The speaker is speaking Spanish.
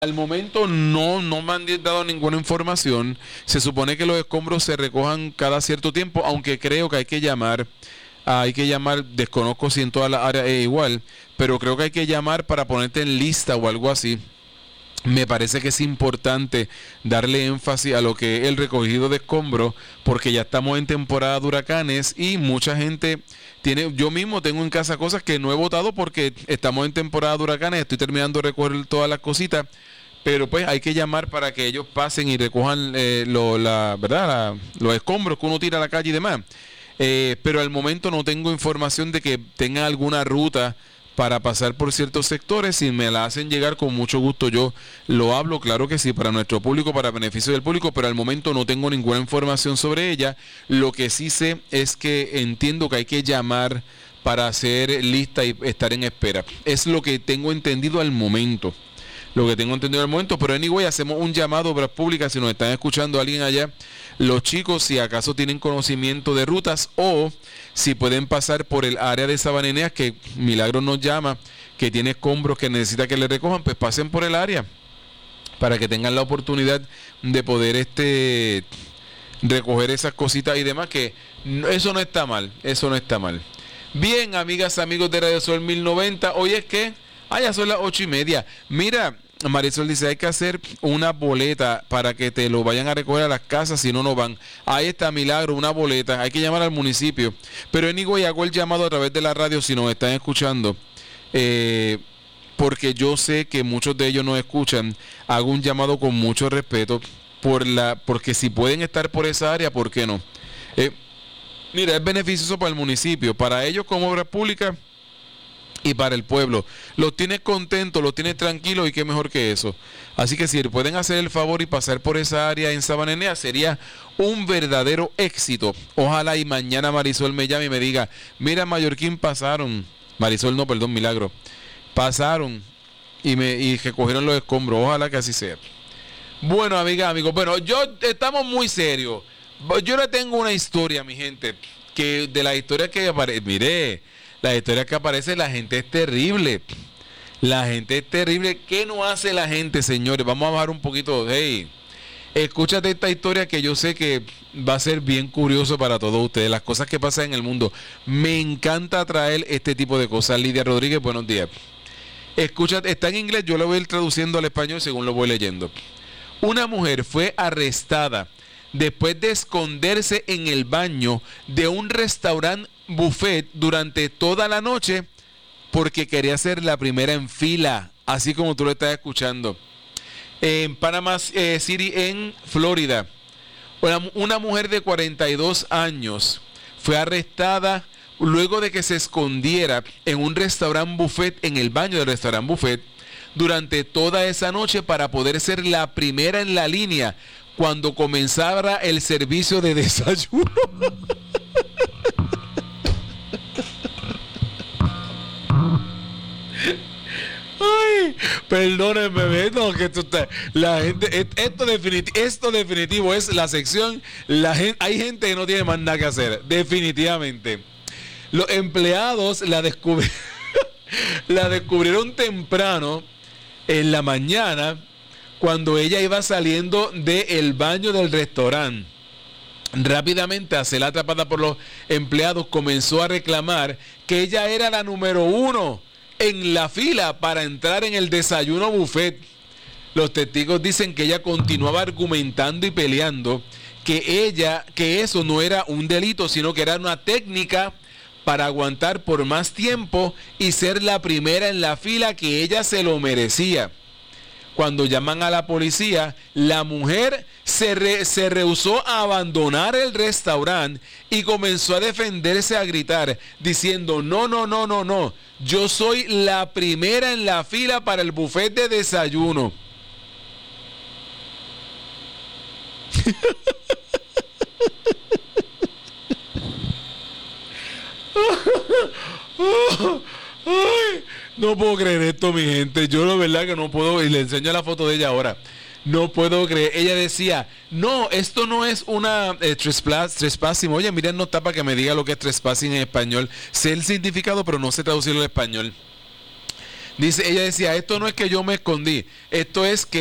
Al momento no me han dado ninguna información. Se supone que los escombros se recojan cada cierto tiempo, aunque creo que hay que llamar. Desconozco si en toda la área es igual, pero creo que hay que llamar para ponerte en lista o algo así. Me parece que es importante darle énfasis a lo que es el recogido de escombros, porque ya estamos en temporada de huracanes y mucha gente yo mismo tengo en casa cosas que no he botado porque estamos en temporada de huracanes, estoy terminando de recoger todas las cositas, pero pues hay que llamar para que ellos pasen y recojan los escombros que uno tira a la calle y demás. Pero al momento no tengo información de que tengan alguna ruta para pasar por ciertos sectores. Si me la hacen llegar, con mucho gusto yo lo hablo, claro que sí, para nuestro público, para beneficio del público, pero al momento no tengo ninguna información sobre ella. Lo que sí sé es que entiendo que hay que llamar para hacer lista y estar en espera. Es lo que tengo entendido al momento. Pero anyway, hacemos un llamado a obras públicas, si nos están escuchando alguien allá, los chicos, si acaso tienen conocimiento de rutas o si pueden pasar por el área de Sabaneneas, que Milagro nos llama, que tiene escombros que necesita que le recojan, pues pasen por el área para que tengan la oportunidad de poder recoger esas cositas y demás, que eso no está mal. Bien, amigas, amigos de Radio Sol 1090, hoy es que ya son las 8:30. Mira, Marisol dice, hay que hacer una boleta para que te lo vayan a recoger a las casas, si no, no van. Ahí está, Milagro, una boleta. Hay que llamar al municipio. Pero anyway, hago el llamado a través de la radio si nos están escuchando. Porque yo sé que muchos de ellos nos escuchan. Hago un llamado con mucho respeto porque si pueden estar por esa área, ¿por qué no? Mira, es beneficioso para el municipio, para ellos como obra pública y para el pueblo. Los tienes contentos, los tienes tranquilos, y qué mejor que eso. Así que si pueden hacer el favor y pasar por esa área en Sabanenea, sería un verdadero éxito. Ojalá y mañana Marisol me llame y me diga, mira, Mallorquín, pasaron. Marisol no, perdón, Milagro. Pasaron y recogieron los escombros. Ojalá que así sea. Bueno, amigas, amigos, estamos muy serios. Yo le tengo una historia, mi gente, que de la historia que aparece, mire, la historia que aparece, la gente es terrible. La gente es terrible. ¿Qué no hace la gente, señores? Vamos a bajar un poquito. Hey, escúchate esta historia que yo sé que va a ser bien curioso para todos ustedes. Las cosas que pasan en el mundo. Me encanta traer este tipo de cosas. Lidia Rodríguez, buenos días. Escúchate, está en inglés, yo lo voy a ir traduciendo al español según lo voy leyendo. Una mujer fue arrestada después de esconderse en el baño de un restaurante buffet durante toda la noche porque quería ser la primera en fila, así como tú lo estás escuchando. En Panama City, en Florida, una mujer de 42 años fue arrestada luego de que se escondiera en un restaurante buffet, en el baño del restaurante buffet, durante toda esa noche para poder ser la primera en la línea cuando comenzara el servicio de desayuno. Ay, perdónenme, no, que la gente, esto definitivo es la sección, hay gente que no tiene más nada que hacer, definitivamente. Los empleados la descubrieron temprano en la mañana cuando ella iba saliendo del baño del restaurante. Rápidamente, a ser atrapada por los empleados, comenzó a reclamar que ella era la número 1 en la fila para entrar en el desayuno buffet. Los testigos dicen que ella continuaba argumentando y peleando que eso no era un delito, sino que era una técnica para aguantar por más tiempo y ser la primera en la fila, que ella se lo merecía. Cuando llaman a la policía, la mujer se rehusó a abandonar el restaurante y comenzó a defenderse, a gritar, diciendo, no, yo soy la primera en la fila para el buffet de desayuno. Ay, no puedo creer esto, mi gente. Yo la verdad que no puedo, y le enseño la foto de ella ahora. No puedo creer. Ella decía, no, esto no es una trespassing. Oye, miren, no está para que me diga lo que es trespassing en español. Sé el significado, pero no sé traducirlo en español. Dice, ella decía, esto no es que yo me escondí, esto es que